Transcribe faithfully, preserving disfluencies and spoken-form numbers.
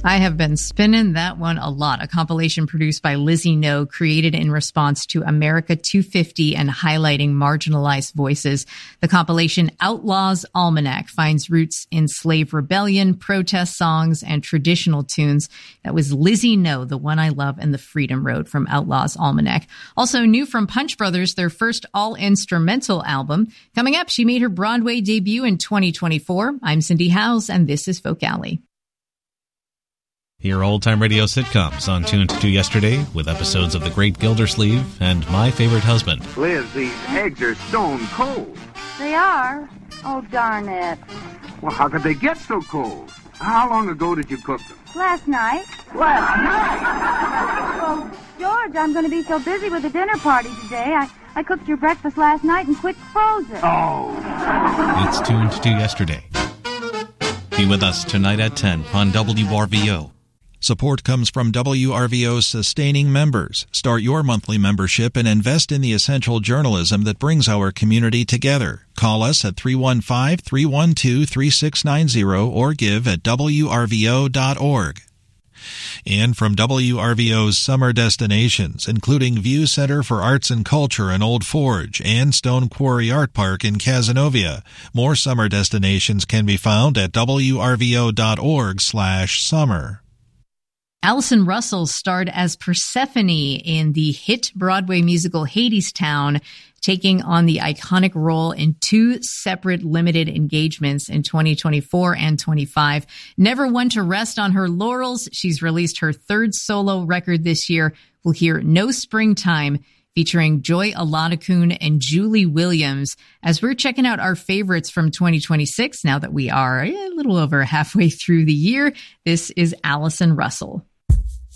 I have been spinning that one a lot. A compilation produced by Lizzie No, created in response to America two fifty and highlighting marginalized voices. The compilation Outlaws Almanac finds roots in slave rebellion, protest songs, and traditional tunes. That was Lizzie No, The One I Love and the Freedom Road from Outlaws Almanac. Also new from Punch Brothers, their first all-instrumental album. Coming up, she made her Broadway debut in twenty twenty-four. I'm Cindy Howes, and this is Folk Alley. Hear old-time radio sitcoms on Tuned to Yesterday with episodes of The Great Gildersleeve and My Favorite Husband. Liz, these eggs are stone cold. They are? Oh, darn it. Well, how could they get so cold? How long ago did you cook them? Last night. Last night? Well, George, I'm going to be so busy with the dinner party today. I, I cooked your breakfast last night and quick froze it. Oh. It's Tuned to Yesterday. Be with us tonight at ten on W R V O. Support comes from W R V O's sustaining members. Start your monthly membership and invest in the essential journalism that brings our community together. Call us at three one five, three one two, three six nine zero or give at W R V O dot org. And from W R V O's summer destinations, including View Center for Arts and Culture in Old Forge and Stone Quarry Art Park in Cazenovia. More summer destinations can be found at W R V O dot org slash summer. Allison Russell starred as Persephone in the hit Broadway musical Hadestown, taking on the iconic role in two separate limited engagements in twenty twenty-four and twenty-five. Never one to rest on her laurels, she's released her third solo record this year. We'll hear No Springtime, featuring Joy Aladakun and Julie Williams, as we're checking out our favorites from twenty twenty-six. Now that we are a little over halfway through the year, this is Allison Russell.